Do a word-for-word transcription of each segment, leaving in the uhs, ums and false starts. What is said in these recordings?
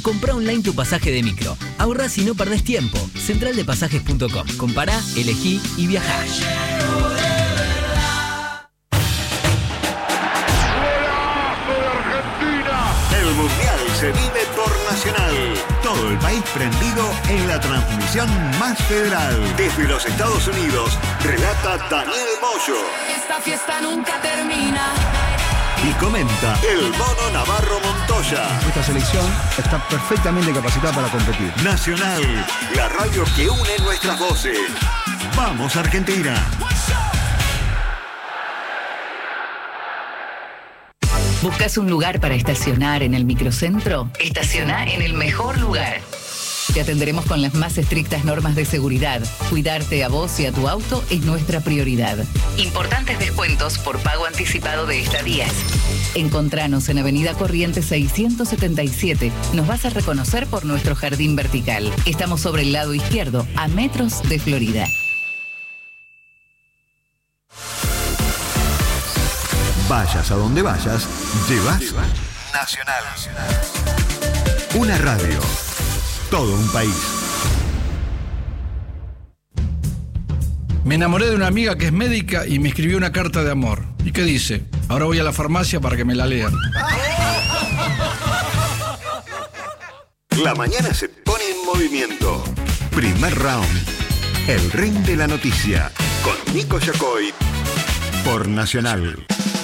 Comprá online tu pasaje de micro. Ahorrá si no perdés tiempo. central de pasajes punto com. Compará, elegí y viajá. El Mundial se vive por Nacional. Todo el país prendido en la transmisión más federal. Desde los Estados Unidos, relata Daniel Moyo. Esta fiesta nunca termina. Y comenta el Mono Navarro Montoya. Esta selección está perfectamente capacitada para competir. Nacional, la radio que une nuestras voces. ¡Vamos, Argentina! ¿Buscas un lugar para estacionar en el microcentro? Estaciona en el mejor lugar. Te atenderemos con las más estrictas normas de seguridad. Cuidarte a vos y a tu auto es nuestra prioridad. Importantes descuentos por pago anticipado de estadías. Encontranos en Avenida Corrientes seiscientos setenta y siete. Nos vas a reconocer por nuestro jardín vertical. Estamos sobre el lado izquierdo, a metros de Florida. Vayas a donde vayas, llevas Nacional. Una radio. Todo un país. Me enamoré de una amiga que es médica y me escribió una carta de amor. ¿Y qué dice? Ahora voy a la farmacia para que me la lean. La mañana se pone en movimiento. Primer round. El ring de la noticia. Con Nico Yacoy. Por Nacional.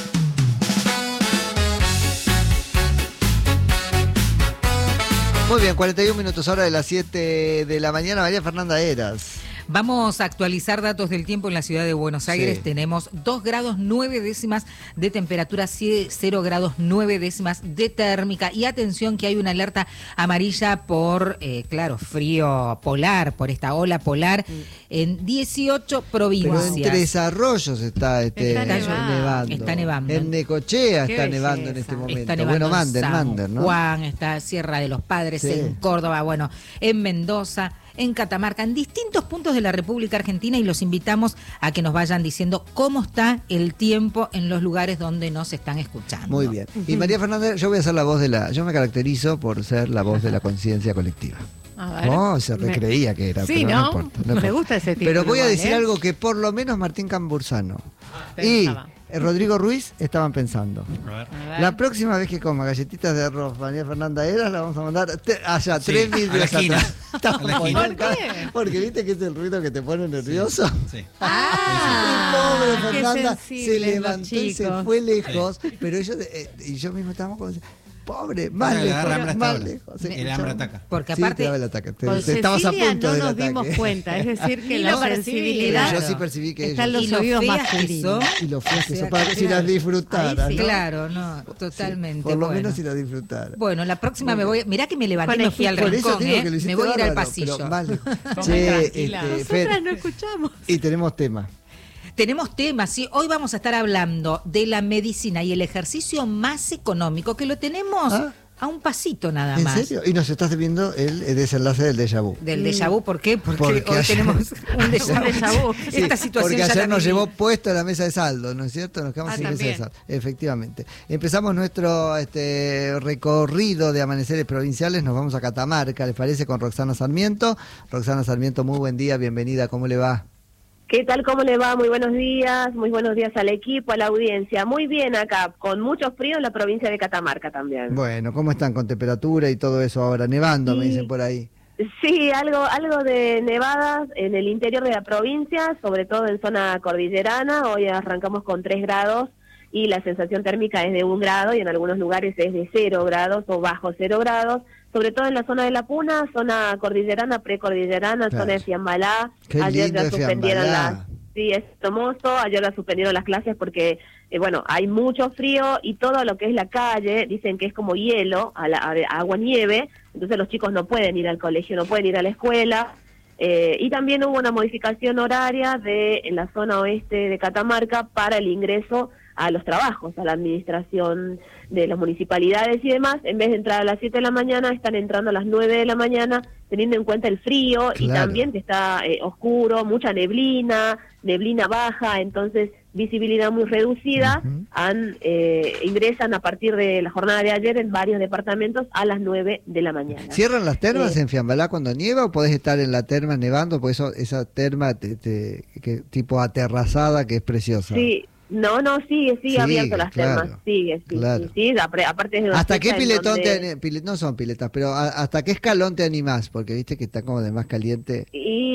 Muy bien, cuarenta y un minutos ahora de las siete de la mañana. María Fernanda Heras. Vamos a actualizar datos del tiempo en la ciudad de Buenos Aires. Sí. Tenemos dos grados nueve décimas de temperatura, cero grados nueve décimas de térmica. Y atención que hay una alerta amarilla por, eh, claro, frío polar, por esta ola polar en dieciocho provincias. Pero en Tres Arroyos está, este, está nevando. nevando. Está nevando. En Necochea está nevando en este momento. Está nevando bueno, Mander, San Mander, ¿no? Juan, está Sierra de los Padres, sí. En Córdoba, bueno, en Mendoza, en Catamarca, en distintos puntos de la República Argentina, y los invitamos a que nos vayan diciendo cómo está el tiempo en los lugares donde nos están escuchando. Muy bien. Y María Fernanda, yo voy a ser la voz de la... Yo me caracterizo por ser la voz de la conciencia colectiva. A ver. No, se recreía me... que era, sí, pero ¿no? no importa. No me importa. gusta ese título. Pero voy a ¿vale? decir algo que por lo menos Martín Cambursano Pensaba. y Rodrigo Ruiz estaban pensando. A ver. A ver. La próxima vez que coma galletitas de arroz María Fernanda Heras, la vamos a mandar te, allá, Sí, tres a vidrios la esquina. atrás. Estamos A la esquina. poniendo ¿Por acá, qué? porque viste que es el ruido que te pone nervioso. Sí. Ah, Y pobre qué Fernanda se sensibles los levantó y se chicos. fue lejos, pero ellos eh, y yo mismo estábamos como pobre, más Bueno, el hambre lejos, hasta más ahora. lejos. Sí, El hambre ataca. Porque Sí, aparte... te daba el ataque. Te, Con te estabas a Cecilia punto no del nos ataque. dimos cuenta, es decir, que Y la lo percibí, sensibilidad Yo sí percibí que está en ellos- los y lo oídos feas más que son. y lo feas que O sea, son, para que si claro. las disfrutaran, Ahí sí. ¿no? Claro, no, totalmente. Por lo bueno. menos si las disfrutaran. Bueno, la próxima Muy me voy... Mirá que me levanté y me Conejito. fui al Por eso rincón, te digo ¿eh? que lo hiciste Me voy a ir al bárbaro, pasillo. pero mal. Come Che, tranquila. este, Fer, Nosotras no escuchamos. y tenemos tema. Tenemos temas, ¿sí? Hoy vamos a estar hablando de la medicina y el ejercicio más económico, que lo tenemos ¿Ah? a un pasito nada ¿En más. serio? Y nos estás viendo el, el desenlace del déjà vu. Del déjà vu, ¿por qué? Porque, Porque hoy ayer- tenemos un déjà vu. Un déjà vu. Sí, Esta situación porque ya ayer la nos viví. llevó puesto a la mesa de saldo, ¿no es cierto? Nos quedamos Ah, sin mesa de también. saldo. Efectivamente. Empezamos nuestro este, recorrido de amaneceres provinciales, nos vamos a Catamarca, ¿les parece? Con Roxana Sarmiento. Roxana Sarmiento, muy buen día, bienvenida, ¿cómo le va? ¿Qué tal? ¿Cómo le va? Muy buenos días, muy buenos días al equipo, a la audiencia. Muy bien acá, con mucho frío en la provincia de Catamarca también. Bueno, ¿cómo están con temperatura y todo eso ahora? Nevando, me Sí. dicen por ahí. Sí, algo algo de nevadas en el interior de la provincia, sobre todo en zona cordillerana. Hoy arrancamos con tres grados y la sensación térmica es de un grado y en algunos lugares es de cero grados o bajo cero grados. Sobre todo en la zona de La Puna, zona cordillerana, precordillerana, Claro. zona de Fiambalá. Qué Ayer lindo ya es suspendieron Fiambalá. las... Sí, es hermoso. Ayer ya suspendieron las clases porque, eh, bueno, hay mucho frío y todo lo que es la calle, dicen que es como hielo, a la, a agua nieve, entonces los chicos no pueden ir al colegio, no pueden ir a la escuela. Eh, y también hubo una modificación horaria de en la zona oeste de Catamarca para el ingreso a los trabajos, a la administración de las municipalidades y demás, en vez de entrar a las siete de la mañana, están entrando a las nueve de la mañana, teniendo en cuenta el frío y Claro. también que está eh, oscuro, mucha neblina, neblina baja, entonces visibilidad muy reducida, Ujú. han, eh, ingresan a partir de la jornada de ayer en varios departamentos a las nueve de la mañana. ¿Cierran las termas Eh, en Fiambalá cuando nieva o podés estar en la terma nevando? Porque eso, esa terma te, te- que, tipo aterrazada que es preciosa. Sí, no, no, sigue, sigue Sigue, abierto las claro, termas, sigue, sí, claro. sí, sí, apre- aparte es una ¿Hasta fecha qué en piletón donde- te, pile- no son piletas, pero a- hasta qué escalón te animás? Porque viste que está como de más caliente.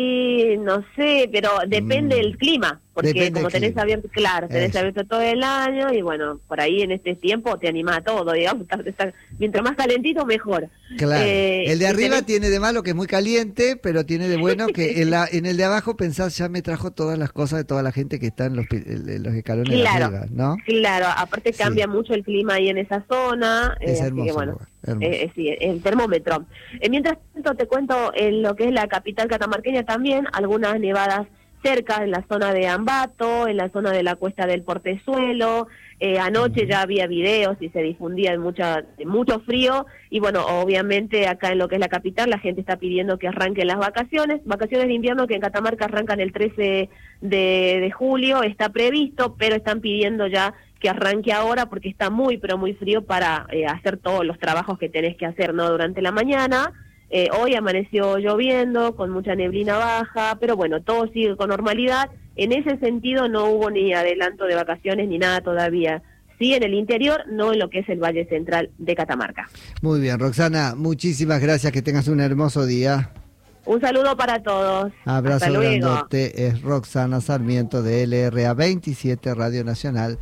Y no sé, pero depende Mm. del clima, porque Depende como del tenés clima. abierto, claro, tenés Eso. abierto todo el año y bueno, por ahí en este tiempo te anima a todo, digamos, está- está- mientras más calentito mejor. Claro. Eh, el de y arriba tenés- tiene de malo que es muy caliente, pero tiene de bueno que en, la, en el de abajo pensás ya me trajo todas las cosas de toda la gente que está en los, pi- en los escalones de Claro. arriba, ¿no? Claro, aparte Sí. cambia mucho el clima ahí en esa zona, eh, Es así hermoso que el bueno, lugar, hermoso. eh, eh, sí, el termómetro. Eh, mientras tanto te cuento en lo que es la capital catamarqueña también, algunas nevadas cerca en la zona de Ambato, en la zona de la Cuesta del Portezuelo. Eh, anoche ya había videos y se difundía en mucha, de mucho frío y bueno, obviamente acá en lo que es la capital la gente está pidiendo que arranquen las vacaciones, vacaciones de invierno que en Catamarca arrancan el trece de, de julio, está previsto, pero están pidiendo ya que arranque ahora porque está muy pero muy frío para eh, hacer todos los trabajos que tenés que hacer, ¿no? Durante la mañana. Eh, hoy amaneció lloviendo, con mucha neblina baja, pero bueno, todo sigue con normalidad. En ese sentido no hubo ni adelanto de vacaciones ni nada todavía. Sí en el interior, no en lo que es el Valle Central de Catamarca. Muy bien, Roxana, muchísimas gracias, que tengas un hermoso día. Un saludo para todos. Abrazo Hasta luego. grandote, es Roxana Sarmiento de L R A veintisiete Radio Nacional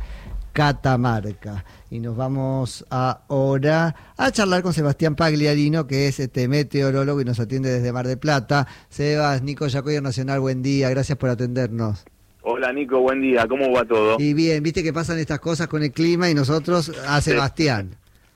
Catamarca. Y nos vamos ahora a charlar con Sebastián Pagliarino, que es este meteorólogo y nos atiende desde Mar del Plata. Sebas, Nico Yacoy Nacional, buen día, gracias por atendernos. Hola Nico, buen día, ¿cómo va todo? Y bien, viste que pasan estas cosas con el clima y nosotros a Sebastián.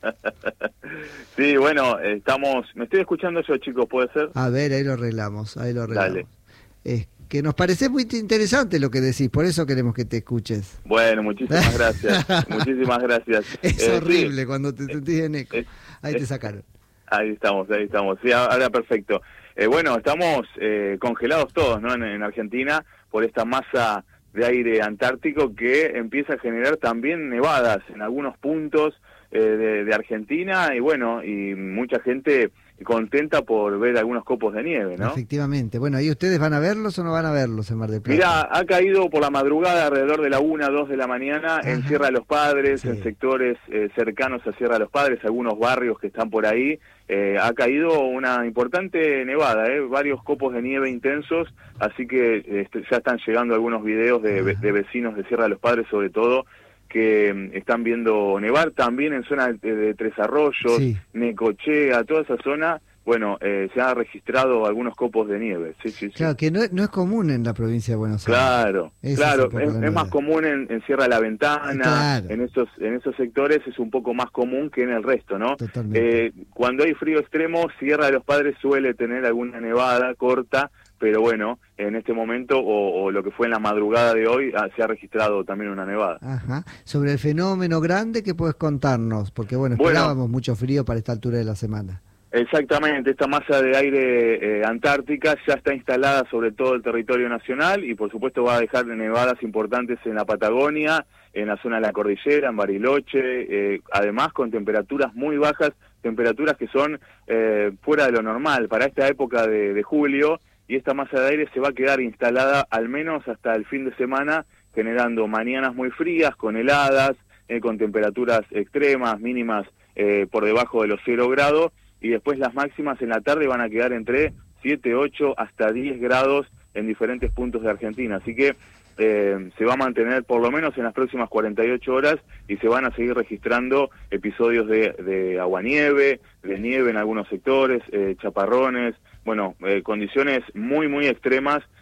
Sí, bueno, estamos, me estoy escuchando yo, chicos, ¿puede ser? A ver, ahí lo arreglamos, ahí lo arreglamos. Dale. Es que nos parece muy interesante lo que decís, por eso queremos que te escuches. Bueno, muchísimas gracias, muchísimas gracias. Es Eh, horrible sí, cuando te sentís en eco. es- Ahí te es- sacaron. Ahí estamos, ahí estamos, sí, ahora perfecto. Eh, bueno, estamos eh, congelados todos, ¿no? En, en Argentina por esta masa de aire antártico que empieza a generar también nevadas en algunos puntos eh, de, de Argentina y bueno, y mucha gente contenta por ver algunos copos de nieve, ¿no? Efectivamente. Bueno, ¿ahí ustedes van a verlos o no van a verlos en Mar del Plata? Mirá, ha caído por la madrugada alrededor de la una, dos de la mañana en Ajá. Sierra de los Padres, Sí. en sectores eh, cercanos a Sierra de los Padres, algunos barrios que están por ahí. Eh, ha caído una importante nevada, eh, varios copos de nieve intensos, así que este, ya están llegando algunos videos de, Ajá. de vecinos de Sierra de los Padres, sobre todo, que mm, están viendo nevar también en zona de, de Tres Arroyos, Sí. Necochea, toda esa zona. Bueno, eh, se han registrado algunos copos de nieve, sí, sí, sí. Claro, que no, es- no es común en la provincia de Buenos Aires. Claro, Ese es claro, un poco es, la es novedad. más común en, en Sierra de la Ventana, Claro. en esos en esos sectores es un poco más común que en el resto, ¿no? Totalmente. Eh, cuando hay frío extremo, Sierra de los Padres suele tener alguna nevada corta, pero bueno, en este momento o, o lo que fue en la madrugada de hoy ah, se ha registrado también una nevada. Ajá. Sobre el fenómeno grande, ¿qué puedes contarnos? Porque bueno, Bueno. esperábamos mucho frío para esta altura de la semana. Exactamente, esta masa de aire eh, antártica ya está instalada sobre todo el territorio nacional y por supuesto va a dejar nevadas importantes en la Patagonia, en la zona de la cordillera, en Bariloche, eh, además con temperaturas muy bajas, temperaturas que son eh, fuera de lo normal para esta época de, de julio, y esta masa de aire se va a quedar instalada al menos hasta el fin de semana, generando mañanas muy frías, con heladas, eh, con temperaturas extremas, mínimas eh, por debajo de los cero grados, y después las máximas en la tarde van a quedar entre siete, ocho hasta diez grados en diferentes puntos de Argentina. Así que eh, se va a mantener por lo menos en las próximas cuarenta y ocho horas y se van a seguir registrando episodios de, de aguanieve, de nieve en algunos sectores, eh, chaparrones, bueno, eh, condiciones muy, muy extremas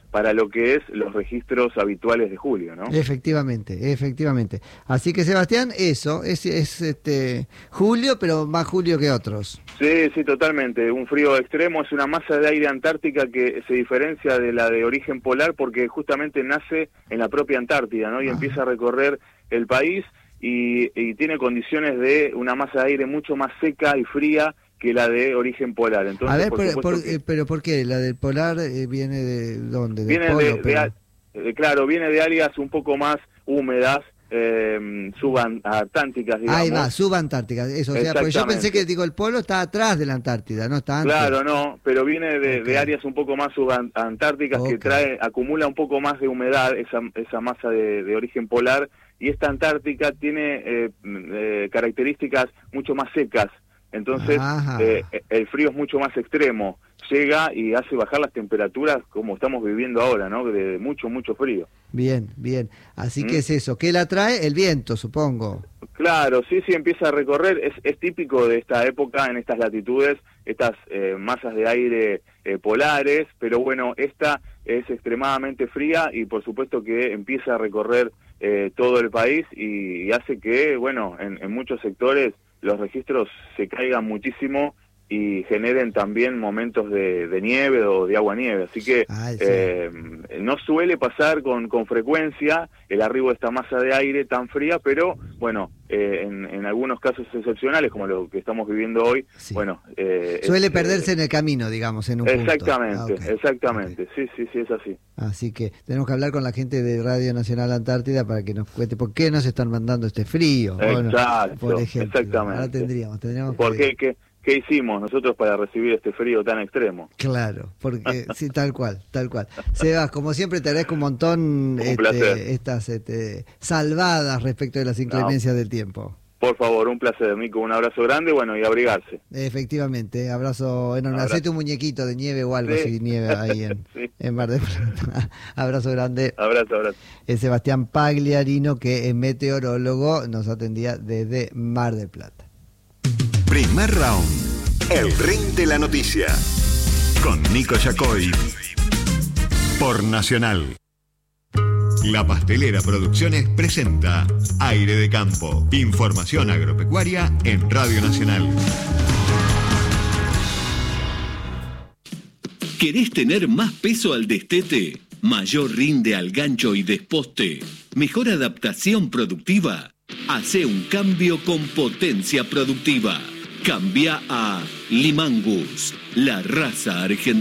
para lo que es los registros habituales de julio, ¿no? Efectivamente, efectivamente. Así que, Sebastián, eso, es, es este julio, pero más julio que otros. Sí, sí, totalmente. Un frío extremo, es una masa de aire antártica que se diferencia de la de origen polar porque justamente nace en la propia Antártida, ¿no? Y ah. empieza a recorrer el país y, y tiene condiciones de una masa de aire mucho más seca y fría que la de origen polar. Entonces, a ver, por por, por, que... eh, pero ¿por qué? ¿La del polar eh, viene de dónde? Viene del polo, de, pero... de, de, claro, viene de áreas un poco más húmedas, eh, subantarcticas, digamos. Ahí va, subantárticas, eso. O sea, porque yo pensé que digo el polo está atrás de la Antártida, no está antes. Claro, no, pero viene de, okay. de áreas un poco más subantárticas okay. que trae, acumula un poco más de humedad esa, esa masa de, de origen polar, y esta Antártica tiene eh, eh, características mucho más secas. Entonces, eh, el frío es mucho más extremo, llega y hace bajar las temperaturas como estamos viviendo ahora, ¿no? De mucho, mucho frío. Bien, bien. Así ¿Mm? que es eso. ¿Qué la trae? El viento, supongo. Claro, sí, sí, empieza a recorrer. Es, es típico de esta época, en estas latitudes, estas eh, masas de aire eh, polares, pero bueno, esta es extremadamente fría y por supuesto que empieza a recorrer eh, todo el país y, y hace que, bueno, en, en muchos sectores los registros se caigan muchísimo y generen también momentos de, de nieve o de agua-nieve. Así que Ay, sí. eh, no suele pasar con, con frecuencia el arribo de esta masa de aire tan fría, pero bueno, eh, en, en algunos casos excepcionales, como lo que estamos viviendo hoy, sí. bueno... Eh, suele es, perderse eh, en el camino, digamos, en un exactamente, punto. Ah, okay. exactamente, okay. sí, sí, sí, es así. Así que tenemos que hablar con la gente de Radio Nacional Antártida para que nos cuente por qué nos están mandando este frío. Exacto, bueno, por ejemplo. Exactamente. Ahora tendríamos, tendríamos ¿Por que... qué? ¿Qué hicimos nosotros para recibir este frío tan extremo? Claro, porque sí, tal cual, tal cual. Sebas, como siempre te agradezco un montón un este, estas este, salvadas respecto de las inclemencias no. del tiempo. Por favor, un placer, Nico, un abrazo grande, bueno, y abrigarse. Efectivamente, abrazo enorme. Hacete un muñequito de nieve o algo, sí. si nieve ahí en, sí. en Mar del Plata. Abrazo grande. Abrazo, abrazo. Es Sebastián Pagliarino, que es meteorólogo, nos atendía desde Mar del Plata. Primer round, el ring de la noticia, con Nico Yacoy, por Nacional. La Pastelera Producciones presenta Aire de Campo, información agropecuaria en Radio Nacional. ¿Querés tener más peso al destete? ¿Mayor rinde al gancho y desposte? ¿Mejor adaptación productiva? Hacé un cambio con Potencia Productiva. Cambia a Limangus, la raza argentina.